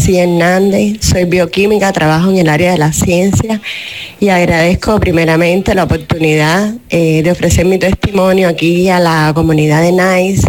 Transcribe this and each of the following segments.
García Hernández, soy bioquímica, trabajo en el área de la ciencia y agradezco primeramente la oportunidad de ofrecer mi testimonio aquí a la comunidad de NICE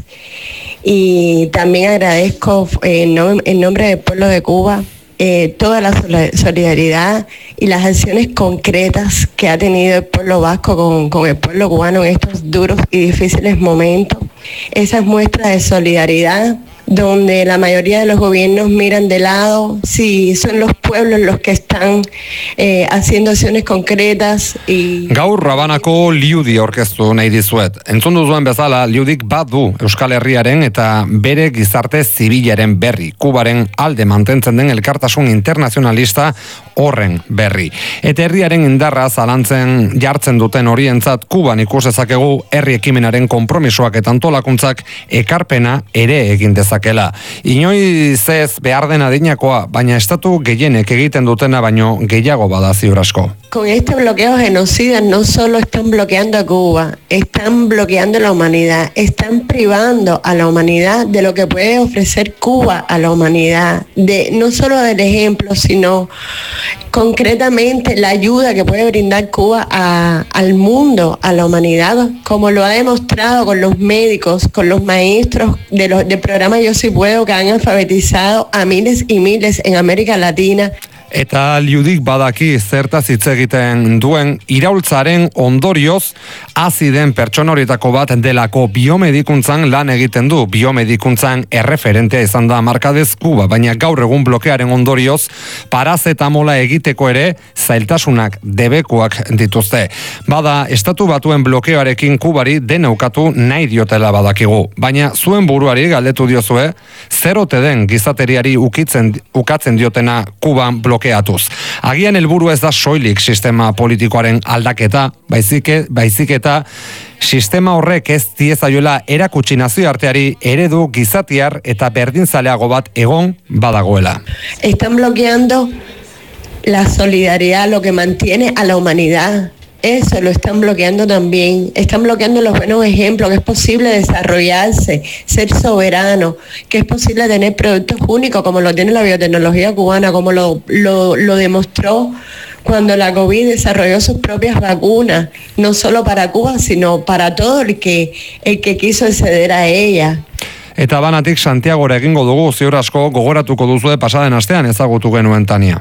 y también agradezco en nombre del pueblo de Cuba toda la solidaridad y las acciones concretas que ha tenido el pueblo vasco con el pueblo cubano en estos duros y difíciles momentos. Esas muestras de solidaridad donde la mayoría de los gobiernos miran de lado, si son los pueblos los que están haciendo acciones concretas. Gaur Rabanako liudi orkestu nahi dizuet. Entzun duzuen bezala, liudik badu Euskal Herriaren eta bere gizarte zibilaren berri, Kubaren alde mantentzen den elkartasun internazionalista horren berri. Eta herriaren indarra zalantzen jartzen duten horientzat Kuban ikus dezakegu herri ekimenaren konpromisoak eta antolakuntzak ekarpena ere egin dezakela. Inoiz ez behar den adinakoa, baina estatu gehienek egiten dutena baino gehiago bada ziur asko. Con este bloqueo genocida no solo están bloqueando a Cuba, están bloqueando a la humanidad, están privando a la humanidad de lo que puede ofrecer Cuba a la humanidad, no solo del ejemplo, sino concretamente la ayuda que puede brindar Cuba al mundo, a la humanidad, como lo ha demostrado con los médicos, con los maestros del programa Yo Sí Puedo, que han alfabetizado a miles y miles en América Latina. Eta liudik badaki zertaz hitz egiten duen iraultzaren ondorioz hazi den pertsona horietako bat delako biomedikuntzan lan egiten du. Biomedikuntzan erreferentea izan da markadez Kuba, baina gaur egun blokearen ondorioz parazetamola egiteko ere zailtasunak debekuak dituzte. Bada, estatu batuen blokeoarekin Kubari dena ukatu nahi diotela badakigu, baina zuen buruari galdetu diozue, zer ote den gizateriari ukatzen diotena Kuban blokeatuz. Agian helburu ez da soilik sistema politikoaren aldaketa, baizik eta sistema horrek ez diezaiola erakutsi nazioarteari eredu gizatiar eta berdinzaleago bat egon badagoela. Están bloqueando la solidaridad, lo que mantiene a la humanidad. Eso lo están bloqueando también. Están bloqueando los buenos ejemplos, que es posible desarrollarse, ser soberano, que es posible tener productos únicos como lo tiene la biotecnología cubana, como lo demostró cuando la COVID desarrolló sus propias vacunas, no solo para Cuba, sino para todo el que quiso acceder a ella. Eta banatik Santiagora egingo dugu, ziur asko gogoratuko duzue pasaden astean ezagutu genuen Tania.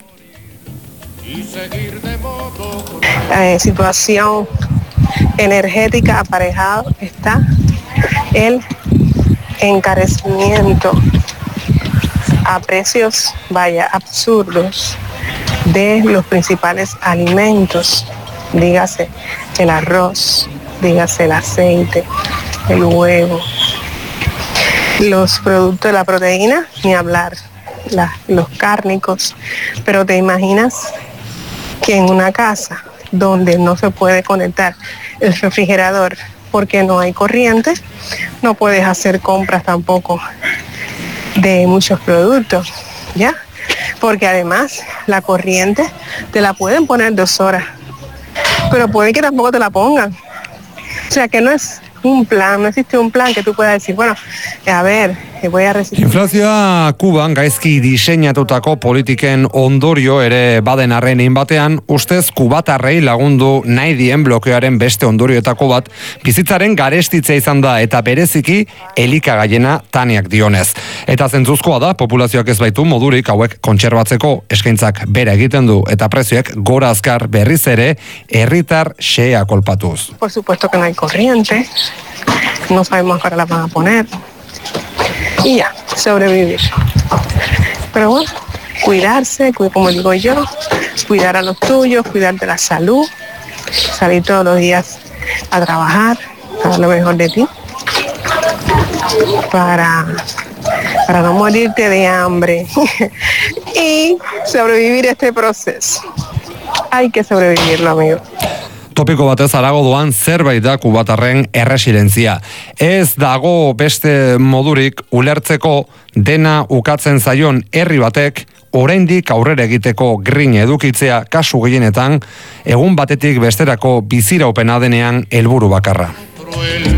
Situación energética aparejado está el encarecimiento a precios absurdos de los principales alimentos, dígase el arroz, dígase el aceite, el huevo, los productos de la proteína, ni hablar, los cárnicos. Pero te imaginas que en una casa donde no se puede conectar el refrigerador porque no hay corriente, no puedes hacer compras tampoco de muchos productos, ¿ya? Porque además la corriente te la pueden poner 2 horas, pero puede que tampoco te la pongan. O sea que no es un plan, no existe un plan que tú puedas decir, bueno, a ver, voy a resistir. Inflazioa Kuban gaizki diseinatutako politiken ondorio ere baden arrein batean, ustez kubatarrei lagundu nahi dien blokeoaren beste ondorioetako bat, bizitzaren garestitzea izan da eta bereziki elikagailena Taniak dionez. Eta zentzuzkoa da, populazioak ez baitu modurik hauek kontserbatzeko, eskaintzak bera egiten du eta prezioek gora azkar berriz ere herritar xea kolpatuz. Por supuesto que no hay corriente, no sabemos para la van a poner. Y ya, sobrevivir. Pero bueno, cuidarse, como digo yo, cuidar a los tuyos, cuidar de la salud, salir todos los días a trabajar, a dar lo mejor de ti, para no morirte de hambre y sobrevivir este proceso. Hay que sobrevivirlo, amigo. Topiko batez arago doan zerbait da kubatarren erresilentzia. Ez dago beste modurik ulertzeko dena ukatzen zaion herri batek oraindik aurrera egiteko grina edukitzea kasu gehienetan egun batetik besterako biziraupena denean helburu bakarra.